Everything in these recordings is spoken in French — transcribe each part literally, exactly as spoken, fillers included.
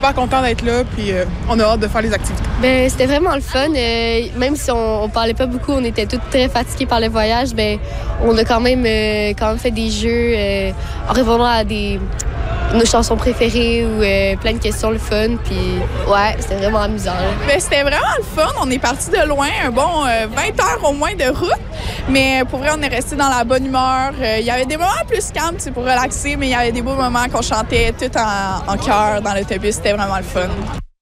Pas content d'être là, puis euh, on a hâte de faire les activités. Ben, c'était vraiment le fun. Euh, même si on, on parlait pas beaucoup, on était tous très fatigués par le voyage, ben, on a quand même, euh, quand même fait des jeux euh, en répondant à des, nos chansons préférées ou euh, plein de questions, le fun. Puis, ouais, c'était vraiment amusant. Ben, c'était vraiment le fun. On est parti de loin, un bon euh, vingt heures au moins de route. Mais pour vrai, on est resté dans la bonne humeur. Il euh, y avait des moments plus calmes pour relaxer, mais il y avait des beaux moments qu'on chantait tout en, en chœur dans l'autobus. C'était vraiment le fun.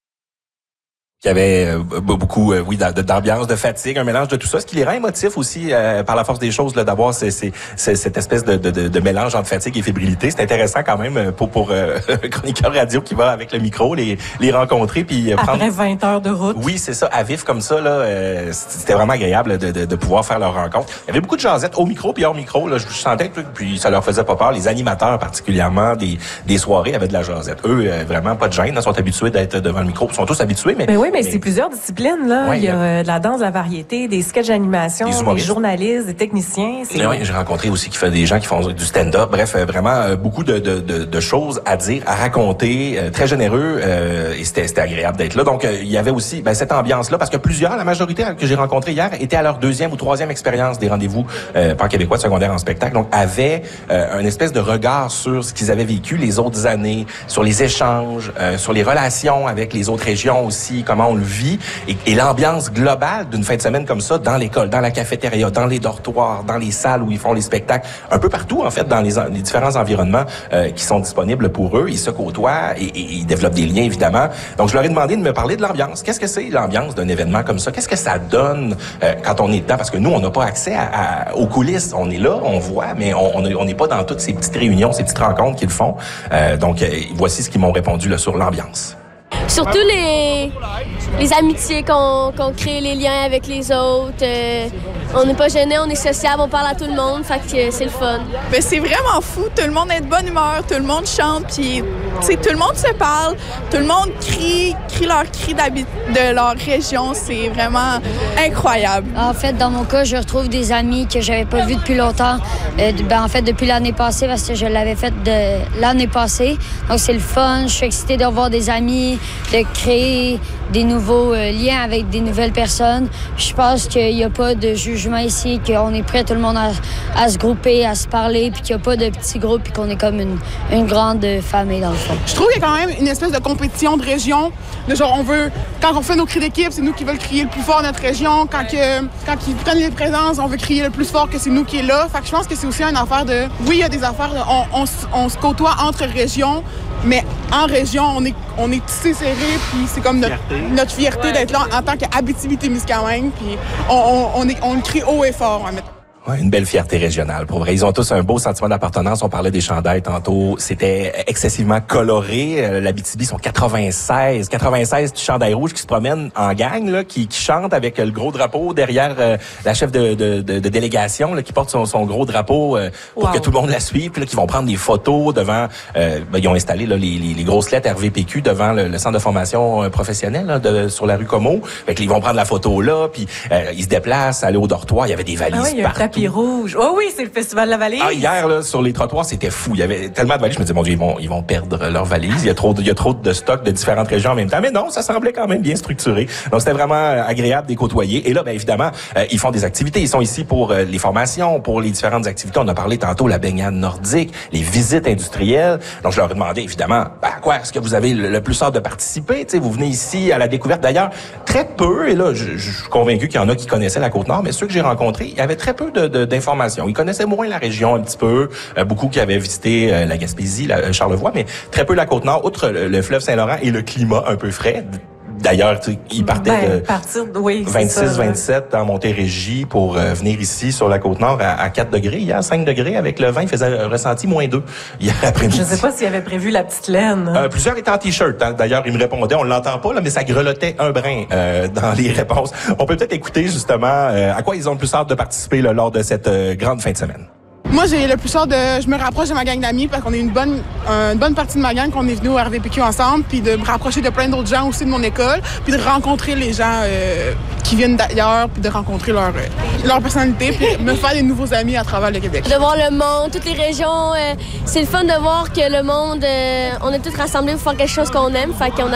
Il y avait euh, beaucoup, euh, oui, d'ambiance, de fatigue, un mélange de tout ça. Ce qui les rend émotifs aussi, euh, par la force des choses, là, d'avoir ces, ces, ces, cette espèce de, de, de mélange entre fatigue et fébrilité. C'est intéressant quand même pour pour euh, un chroniqueur radio qui va avec le micro les les rencontrer puis prendre. Après vingt heures de route. Oui, c'est ça, à vif comme ça là. Euh, c'était vraiment agréable de, de, de pouvoir faire leur rencontre. Il y avait beaucoup de jasettes au micro puis hors micro. Là, je sentais que puis ça leur faisait pas peur. Les animateurs particulièrement des des soirées avaient de la jasette. Eux, euh, vraiment pas de gêne. Ils sont habitués d'être devant le micro. Ils sont tous habitués, mais. mais oui, mais, mais c'est plusieurs disciplines, là. Ouais, il y a euh, de la danse, de la variété, des sketchs d'animation, des, des journalistes, des techniciens. C'est... Oui, j'ai rencontré aussi qui fait des gens qui font du stand-up. Bref, euh, vraiment euh, beaucoup de, de, de, de choses à dire, à raconter, euh, très généreux, euh, et c'était, c'était agréable d'être là. Donc, euh, il y avait aussi ben, cette ambiance-là, parce que plusieurs, la majorité que j'ai rencontrés hier, étaient à leur deuxième ou troisième expérience des rendez-vous euh, pan-québécois de secondaire en spectacle. Donc, avaient euh, un espèce de regard sur ce qu'ils avaient vécu les autres années, sur les échanges, euh, sur les relations avec les autres régions aussi, comment on le vit. Et, et l'ambiance globale d'une fin de semaine comme ça, dans l'école, dans la cafétéria, dans les dortoirs, dans les salles où ils font les spectacles, un peu partout, en fait, dans les, les différents environnements euh, qui sont disponibles pour eux. Ils se côtoient et, et ils développent des liens, évidemment. Donc, je leur ai demandé de me parler de l'ambiance. Qu'est-ce que c'est, l'ambiance d'un événement comme ça? Qu'est-ce que ça donne euh, quand on est dedans? Parce que nous, on n'a pas accès à, à, aux coulisses. On est là, on voit, mais on n'est pas dans toutes ces petites réunions, ces petites rencontres qu'ils font. Euh, donc, euh, voici ce qu'ils m'ont répondu là, sur l'ambiance. Surtout les, les amitiés qu'on, qu'on crée, les liens avec les autres. Euh, on n'est pas gênés, on est sociable, on parle à tout le monde, fait que c'est le fun. Ben, c'est vraiment fou, tout le monde est de bonne humeur, tout le monde chante, puis tout le monde se parle, tout le monde crie, crie leur cri de leur région, c'est vraiment incroyable. En fait, dans mon cas, je retrouve des amis que j'avais pas vus depuis longtemps, euh, ben, en fait depuis l'année passée, parce que je l'avais fait de l'année passée. Donc c'est le fun, je suis excitée de revoir des amis, de créer des nouveaux euh, liens avec des nouvelles personnes. Je pense qu'il n'y a pas de jugement ici, qu'on est prêt tout le monde à, à se grouper, à se parler, puis qu'il n'y a pas de petits groupes, puis qu'on est comme une, une grande famille dans le fond. Je trouve qu'il y a quand même une espèce de compétition de région, de genre on veut, quand on fait nos cris d'équipe, c'est nous qui veulent crier le plus fort notre région. Quand, que, quand ils prennent les présences, on veut crier le plus fort que c'est nous qui est là. Fait que je pense que c'est aussi une affaire de, oui, il y a des affaires, de, on, on, on se côtoie entre régions, mais en région, on est, on est tissé serré, puis c'est comme notre fierté, notre fierté ouais, d'être là en tant qu'Abitibi-Témiscamingue, puis on, on, on, est, on le crie haut et fort. Hein, Ouais, une belle fierté régionale. Pour vrai, ils ont tous un beau sentiment d'appartenance. On parlait des chandails tantôt. C'était excessivement coloré. Euh, L'Abitibi sont quatre-vingt-seize, quatre-vingt-seize chandails rouges qui se promènent en gang, là, qui, qui chantent avec le gros drapeau derrière euh, la chef de, de, de, de délégation, là, qui porte son, son gros drapeau euh, pour wow. que tout le monde la suive. Puis là, qui vont prendre des photos devant. Euh, ben, ils ont installé là, les, les, les grosses lettres R V P Q devant le, le centre de formation euh, professionnelle là, de, sur la rue Como. Fait que, ils vont prendre la photo là, puis euh, ils se déplacent, aller au dortoir. Il y avait des valises ah oui, partout. Rouge. Oh oui, c'est le Festival de la Valise. Ah, hier, là, sur les trottoirs, c'était fou. Il y avait tellement de valises. Je me disais, mon Dieu, ils vont, ils vont perdre leurs valises. Il y a trop de, il y a trop de stocks de différentes régions en même temps. Mais non, ça semblait quand même bien structuré. Donc, c'était vraiment agréable de les côtoyer. Et là, ben, évidemment, euh, ils font des activités. Ils sont ici pour euh, les formations, pour les différentes activités. On a parlé tantôt, la baignade nordique, les visites industrielles. Donc, je leur ai demandé, évidemment, ben, à quoi est-ce que vous avez le, le plus hâte de participer? T'sais, vous venez ici à la découverte. D'ailleurs, très peu, et là, je, je suis convaincu qu'il y en a qui connaissaient la Côte-Nord, mais ceux que j'ai rencontrés, il y avait très peu de, de, d'informations. Ils connaissaient moins la région un petit peu, euh, beaucoup qui avaient visité euh, la Gaspésie, la, Charlevoix, mais très peu la Côte-Nord, outre le, le fleuve Saint-Laurent et le climat un peu frais. D'ailleurs, ils partaient ben, de partir, oui, vingt-six vingt-sept en Montérégie pour euh, venir ici sur la Côte-Nord à, à quatre degrés. Hier, cinq degrés avec le vent, il faisait un ressenti moins deux hier après-midi. Je ne sais pas s'il avait prévu la petite laine. Euh, plusieurs étaient en T-shirt. Hein. D'ailleurs, ils me répondaient, on l'entend pas, là, mais ça grelottait un brin euh, dans les réponses. On peut peut-être écouter justement euh, à quoi ils ont le plus hâte de participer là, lors de cette euh, grande fin de semaine. Moi, j'ai le plus hâte de... Je me rapproche de ma gang d'amis parce qu'on est une bonne, euh, une bonne partie de ma gang qu'on est venu au R V P Q ensemble, puis de me rapprocher de plein d'autres gens aussi de mon école, puis de rencontrer les gens euh, qui viennent d'ailleurs, puis de rencontrer leur, euh, leur personnalité, puis me faire des nouveaux amis à travers le Québec. De voir le monde, toutes les régions, euh, c'est le fun de voir que le monde, euh, on est tous rassemblés pour faire quelque chose qu'on aime, fait qu'on a